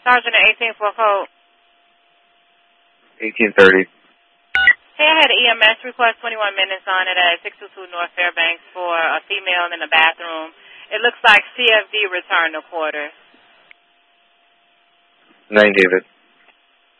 Sergeant at 18th code. 1830. Hey, I had an EMS request 21 minutes on it at 622 North Fairbanks for a female in the bathroom. It looks like CFD returned a quarter. 9 David.